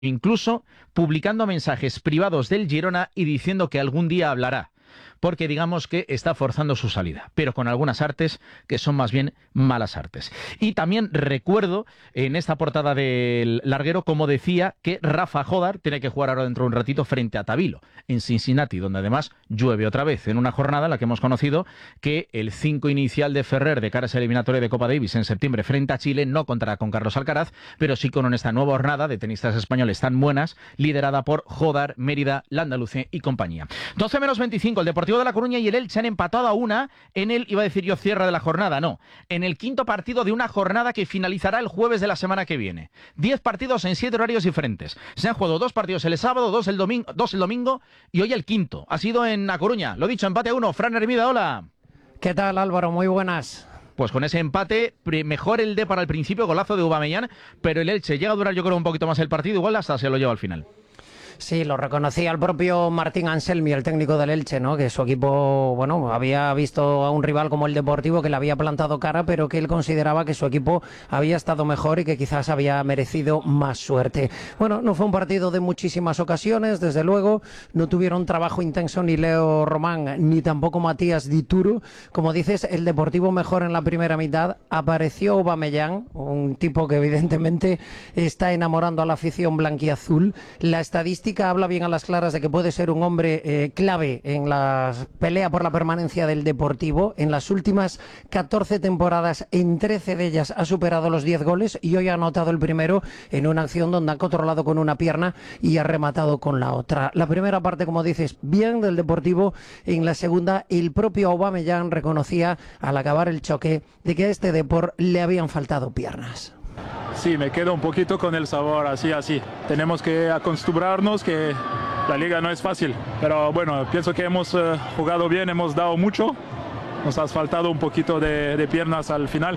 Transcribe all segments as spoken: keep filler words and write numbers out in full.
incluso publicando mensajes privados del Girona y diciendo que algún día hablará, porque digamos que está forzando su salida, pero con algunas artes que son más bien malas artes. Y también recuerdo en esta portada del larguero como decía que Rafa Jodar tiene que jugar ahora dentro de un ratito frente a Tavilo, en Cincinnati, donde además llueve otra vez, en una jornada en la que hemos conocido que el cinco inicial de Ferrer de cara a esa eliminatoria de Copa Davis en septiembre frente a Chile no contará con Carlos Alcaraz, pero sí con esta nueva jornada de tenistas españoles tan buenas, liderada por Jodar, Mérida, Landaluce y compañía. doce menos veinticinco, el Deportivo de La Coruña y el Elche han empatado a una en el, iba a decir yo, cierre de la jornada, no, en el quinto partido de una jornada que finalizará el jueves de la semana que viene. Diez partidos en siete horarios diferentes. Se han jugado dos partidos el sábado, dos el domingo, dos el domingo y hoy el quinto. Ha sido en La Coruña. Lo dicho, empate a uno. Fran Hermida, hola. ¿Qué tal, Álvaro? Muy buenas. Pues con ese empate, mejor el D para el principio, golazo de Aubameyang, pero el Elche llega a durar yo creo un poquito más el partido, igual hasta se lo lleva al final. Sí, lo reconocía el propio Martín Anselmi, el técnico del Elche, ¿no? Que su equipo, bueno, había visto a un rival como el Deportivo que le había plantado cara, pero que él consideraba que su equipo había estado mejor y que quizás había merecido más suerte. Bueno, no fue un partido de muchísimas ocasiones, desde luego, no tuvieron trabajo intenso ni Leo Román ni tampoco Matías Dituro. Como dices, el Deportivo mejor en la primera mitad. Apareció Aubameyang, un tipo que evidentemente está enamorando a la afición blanquiazul. La estadística habla bien a las claras de que puede ser un hombre eh, clave en la pelea por la permanencia del Deportivo. En las últimas catorce temporadas, en trece de ellas ha superado los diez goles y hoy ha anotado el primero en una acción donde ha controlado con una pierna y ha rematado con la otra. La primera parte, como dices, bien del Deportivo. En la segunda, el propio Aubameyang reconocía al acabar el choque de que a este Depor le habían faltado piernas. Sí, me quedo un poquito con el sabor así, así. Tenemos que acostumbrarnos que la liga no es fácil. Pero bueno, pienso que hemos uh, jugado bien, hemos dado mucho. Nos ha faltado un poquito de, de piernas al final.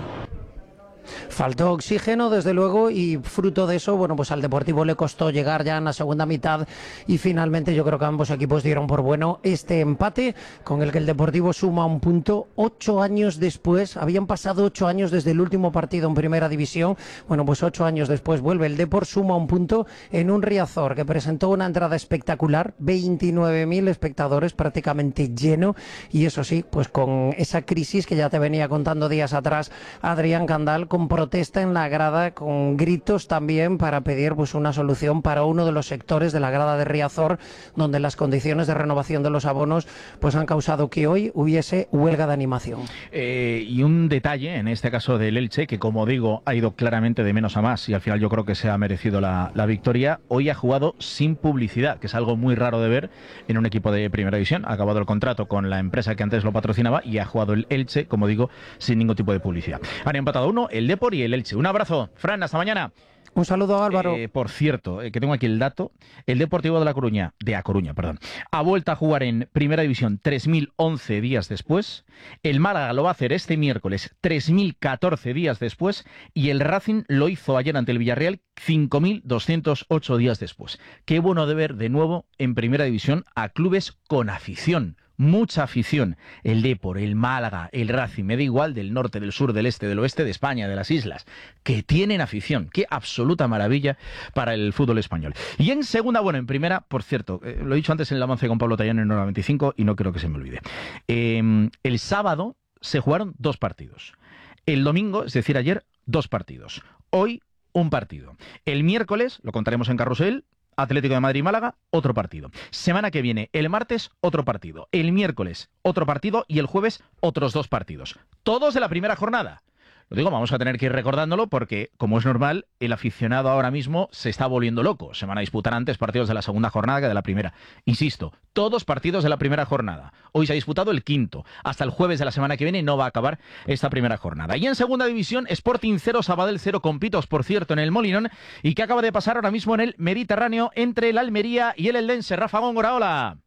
Faltó oxígeno, desde luego, y fruto de eso, bueno, pues al Deportivo le costó llegar ya en la segunda mitad y finalmente yo creo que ambos equipos dieron por bueno este empate con el que el Deportivo suma un punto ocho años después. Habían pasado ocho años desde el último partido en Primera División. Bueno, pues ocho años después vuelve el Depor, suma un punto en un Riazor que presentó una entrada espectacular, veintinueve mil espectadores, prácticamente lleno, y eso sí, pues con esa crisis que ya te venía contando días atrás Adrián Candal, con protesta en la grada, con gritos también para pedir pues una solución para uno de los sectores de la grada de Riazor, donde las condiciones de renovación de los abonos pues han causado que hoy hubiese huelga de animación. Eh, y un detalle, en este caso del Elche, que como digo, ha ido claramente de menos a más y al final yo creo que se ha merecido la, la victoria, hoy ha jugado sin publicidad, que es algo muy raro de ver en un equipo de Primera División. Ha acabado el contrato con la empresa que antes lo patrocinaba y ha jugado el Elche, como digo, sin ningún tipo de publicidad. Han empatado uno, el Depor y el Elche. Un abrazo, Fran, hasta mañana. Un saludo, Álvaro. Eh, por cierto, eh, que tengo aquí el dato, el Deportivo de La Coruña, de A Coruña, perdón, ha vuelto a jugar en Primera División tres mil once días después, el Málaga lo va a hacer este miércoles tres mil catorce días después y el Racing lo hizo ayer ante el Villarreal cinco mil doscientos ocho días después. Qué bueno de ver de nuevo en Primera División a clubes con afición. Mucha afición, el Depor, el Málaga, el Racing, me da igual del norte, del sur, del este, del oeste de España, de las islas, que tienen afición. Qué absoluta maravilla para el fútbol español. Y en segunda, bueno, en primera, por cierto, eh, lo he dicho antes en el avance con Pablo Tallón en hora veinticinco y no creo que se me olvide. Eh, el sábado se jugaron dos partidos. El domingo, es decir, ayer, dos partidos. Hoy, un partido. El miércoles, lo contaremos en Carrusel, Atlético de Madrid-Málaga, otro partido. Semana que viene, el martes, otro partido. El miércoles, otro partido. Y el jueves, otros dos partidos. Todos de la primera jornada. Lo digo, vamos a tener que ir recordándolo porque, como es normal, el aficionado ahora mismo se está volviendo loco. Se van a disputar antes partidos de la segunda jornada que de la primera. Insisto, todos partidos de la primera jornada. Hoy se ha disputado el quinto. Hasta el jueves de la semana que viene no va a acabar esta primera jornada. Y en segunda división, Sporting cero, Sabadell cero, con pitos, por cierto, en el Molinón. ¿Y qué acaba de pasar ahora mismo en el Mediterráneo entre el Almería y el Eldense? Rafa Góngora, hola.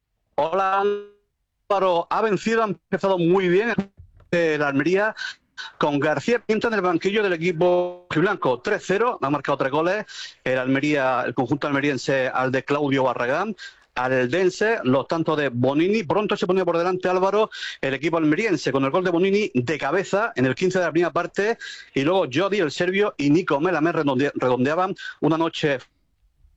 Hola, Álvaro. Ha vencido, ha empezado muy bien el Almería, con García Pinto en el banquillo del equipo blanco. tres cero, ha marcado tres goles el Almería, el conjunto almeriense, al de Claudio Barragán. Al Eldense, los tantos de Bonini. Pronto se ponía por delante, Álvaro, el equipo almeriense, con el gol de Bonini de cabeza en el quince de la primera parte, y luego Jody, el serbio, y Nico Melamed redondeaban una noche